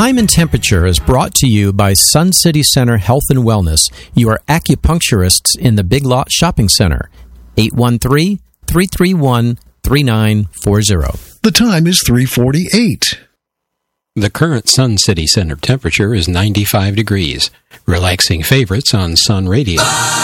Time and Temperature is brought to you by Sun City Center Health and Wellness, your acupuncturists in the Big Lot Shopping Center. 813-331-3940. The time is 3:48. The current Sun City Center temperature is 95 degrees. Relaxing favorites on Sun Radio.